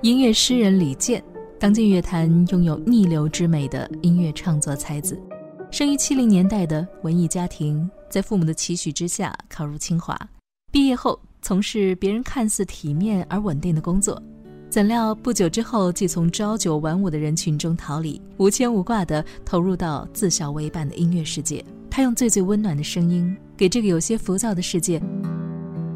音乐诗人李健，当今乐坛拥有逆流之美的音乐创作才子。生于70年代的文艺家庭，在父母的期许之下考入清华，毕业后从事别人看似体面而稳定的工作，怎料不久之后即从朝九晚五的人群中逃离，无牵无挂地投入到自校为伴的音乐世界。他用最温暖的声音，给这个有些浮躁的世界